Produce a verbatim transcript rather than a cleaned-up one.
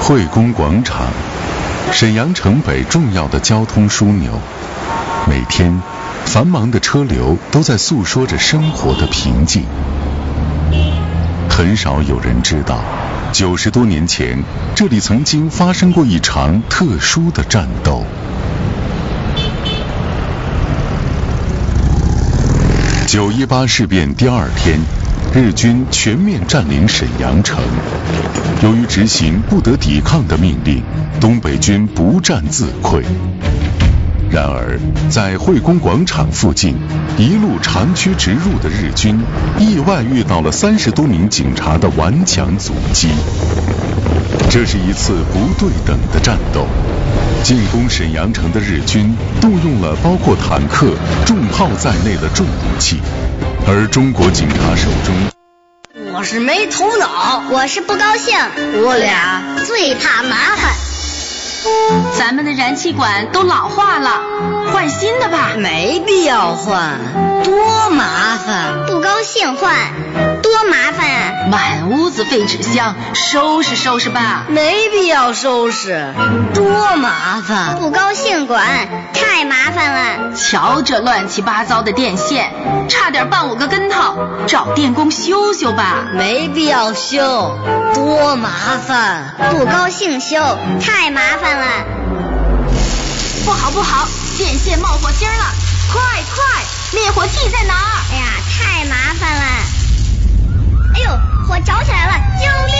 惠公广场，沈阳城北重要的交通枢纽。每天，繁忙的车流都在诉说着生活的平静。很少有人知道，九十多年前，这里曾经发生过一场特殊的战斗。九一八事变第二天，日军全面占领沈阳城。由于执行不得抵抗的命令，东北军不战自溃。然而，在惠公广场附近，一路长驱直入的日军意外遇到了三十多名警察的顽强阻击。这是一次不对等的战斗。进攻沈阳城的日军动用了包括坦克、重炮在内的重武器，而中国警察手中， 我是没头脑， 我是不高兴， 我俩最怕麻烦。 咱们的燃气管都老化了，换新的吧。 没必要换，多麻烦。 不高兴换，多麻烦啊！ 满屋子废纸箱，收拾收拾吧。 没必要收拾，多麻烦。 不高兴管，太麻烦了。 瞧这乱七八糟的电线，差点绊我个跟头，找电工修修吧。 没必要修，多麻烦。 不高兴修，太麻烦了。 不好不好，电线冒火星了，快快，灭火器在哪儿？ 哎呀，太麻烦了。哎呦，火着起来了，救命！